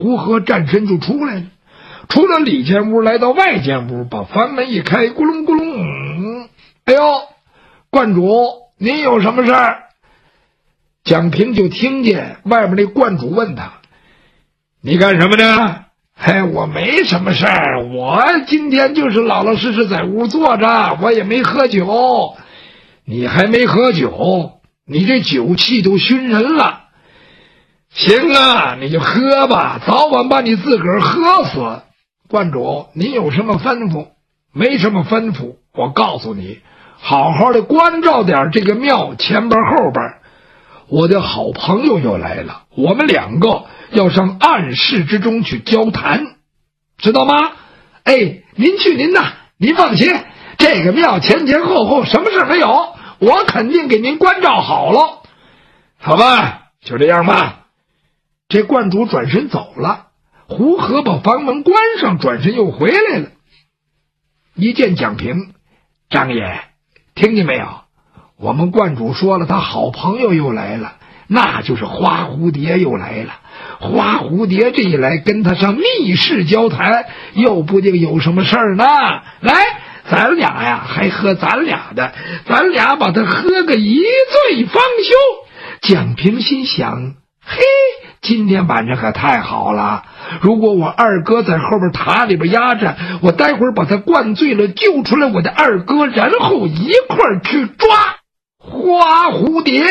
胡和站身就出来了，出了里间屋，来到外间屋，把房门一开，咕隆咕隆。哎呦，观主，您有什么事儿？蒋平就听见外面那观主问他：“你干什么呢？”“我没什么事儿，我今天就是老老实实在屋坐着，我也没喝酒。”“你还没喝酒？你这酒气都熏人了。行啊，你就喝吧，早晚把你自个儿喝死。观主，您有什么吩咐？”“没什么吩咐，我告诉你，好好的关照点这个庙前边后边。我的好朋友又来了，我们两个要上暗室之中去交谈，知道吗？”“您去您的，您放心，这个庙前前后后什么事没有，我肯定给您关照好了。”“好吧，就这样吧。”这观主转身走了，胡和把房门关上，转身又回来了。一见蒋平：“张爷，听见没有？我们观主说了，他好朋友又来了，那就是花蝴蝶又来了。花蝴蝶这一来，跟他上密室交谈，又不定有什么事儿呢。来，咱俩呀，还喝咱俩的，咱俩把他喝个一醉方休。”蒋平心想：今天晚上可太好了！如果我二哥在后边塔里边压着，我待会儿把他灌醉了，救出来我的二哥，然后一块儿去抓花蝴蝶。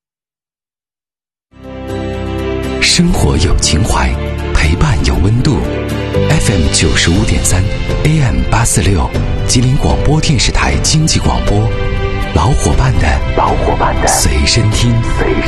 生活有情怀，陪伴有温度。FM 95.3 AM 846，吉林广播电视台经济广播，老伙伴的随身听。